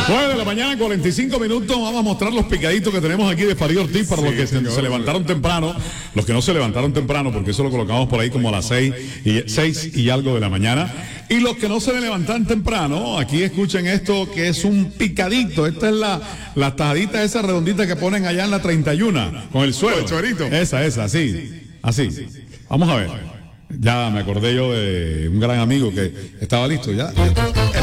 9 de la mañana, 45 minutos. Vamos a mostrar los picaditos que tenemos aquí de Farid Ortiz para los que se levantaron temprano, los que no se levantaron temprano, porque eso lo colocamos por ahí como a las 6 y algo de la mañana. Y los que no se levantan temprano, aquí escuchen esto que es un picadito. Esta es la tajadita esa redondita que ponen allá en la 31 con el suelo. Esa, así. Vamos a ver. Ya me acordé yo de un gran amigo que estaba listo ya.